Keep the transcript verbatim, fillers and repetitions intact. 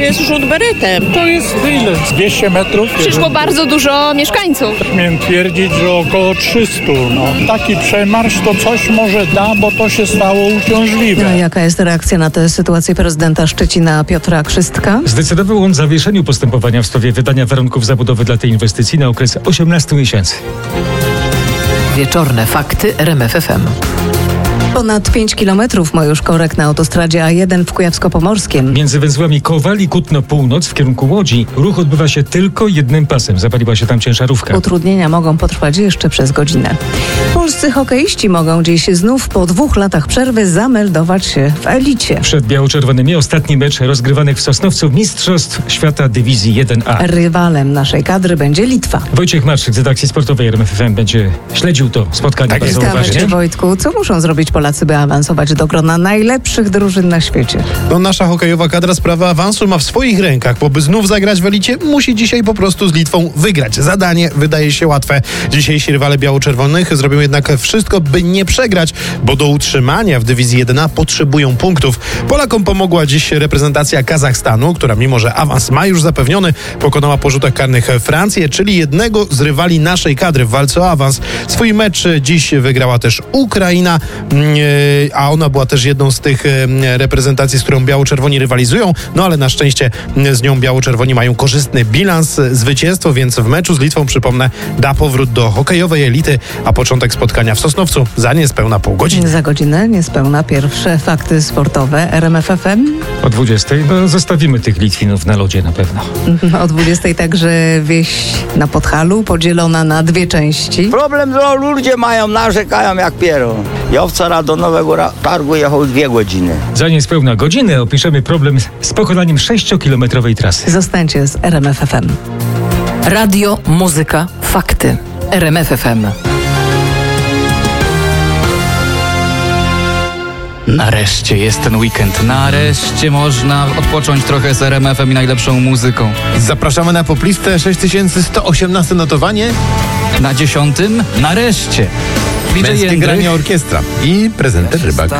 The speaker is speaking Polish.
jest rzut beretem. To jest ile? dwieście metrów? Przyszło bardzo dużo mieszkańców. Śmiem twierdzić, że około trzysta. No. Taki przemarsz to coś może da, bo to się stało uciążliwe. A jaka jest reakcja na tę sytuację prezydenta Szczecina Piotra Krzystka? Zdecydował on o zawieszeniu postępowania w sprawie wydania warunków zabudowy dla tej inwestycji na okres osiemnastu miesięcy. Wieczorne fakty R M F F M. Ponad pięć kilometrów ma już korek na autostradzie A jeden w Kujawsko-Pomorskiem. Między węzłami Kowal i Kutno Północ w kierunku Łodzi ruch odbywa się tylko jednym pasem. Zapaliła się tam ciężarówka. Utrudnienia mogą potrwać jeszcze przez godzinę. Polscy hokeiści mogą dziś znów po dwóch latach przerwy zameldować się w elicie. Przed biało-czerwonymi ostatni mecz rozgrywany w Sosnowcu Mistrzostw Świata Dywizji jeden A. Rywalem naszej kadry będzie Litwa. Wojciech Marczyk z redakcji sportowej R M F F M będzie śledził to spotkanie Tak bardzo jest. uważnie. Wojtku, co muszą zrobić Polacy, by awansować do grona najlepszych drużyn na świecie? No, nasza hokejowa kadra sprawę awansu ma w swoich rękach, bo by znów zagrać w elicie, musi dzisiaj po prostu z Litwą wygrać. Zadanie wydaje się łatwe. Dzisiejsi rywale biało-czerwonych zrobią jednak wszystko, by nie przegrać, bo do utrzymania w dywizji jeden A potrzebują punktów. Polakom pomogła dziś reprezentacja Kazachstanu, która mimo że awans ma już zapewniony, pokonała po rzutach karnych Francję, czyli jednego z rywali naszej kadry w walce o awans. Swój mecz dziś wygrała też Ukraina, a ona była też jedną z tych reprezentacji, z którą biało-czerwoni rywalizują, no ale na szczęście z nią biało-czerwoni mają korzystny bilans, zwycięstwo, więc w meczu z Litwą, przypomnę, da powrót do hokejowej elity, a początek spotkania w Sosnowcu za niespełna pół godziny. Za godzinę niespełna pierwsze fakty sportowe R M F F M. O dwudziestej no, zostawimy tych Litwinów na lodzie na pewno. O dwudziestej także wieś na Podhalu, podzielona na dwie części. Problem, że ludzie mają, narzekają jak pierą. Ja wczoraj do Nowego Targu jechał dwie godziny. Za niespełna godzinę opiszemy problem z pokonaniem sześciokilometrowej trasy. Zostańcie z R M F F M. Radio, muzyka, fakty. R M F F M. Nareszcie jest ten weekend. Nareszcie można odpocząć trochę z R M F em i najlepszą muzyką. Zapraszamy na poplistę sześć tysięcy sto osiemnaście notowanie. Na dziesiątym nareszcie. Męskie granie orkiestra i prezenter Rybak.